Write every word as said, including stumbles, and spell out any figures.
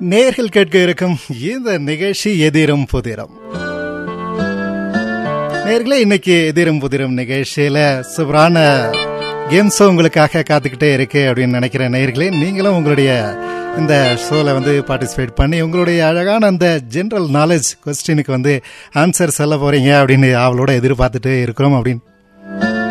நேயர்கள் கேட்க இருக்கும் இந்த நிகழ்ச்சி எதிரும் புதிரும். நேயர்களே, இன்னைக்கு எதிரும் புதிரும் நிகழ்ச்சியில சூப்பரான கேம் ஷோ உங்களுக்காக காத்துக்கிட்டே இருக்கு அப்படின்னு நினைக்கிறேன். நேயர்களே, நீங்களும் உங்களுடைய இந்த ஷோவில் வந்து பார்ட்டிசிபேட் பண்ணி உங்களுடைய அழகான அந்த ஜென்ரல் நாலேஜ் கொஸ்டினுக்கு வந்து ஆன்சர் சொல்ல போறீங்க அப்படின்னு அவளோட எதிர்பார்த்துட்டு இருக்கிறோம் அப்படின்னு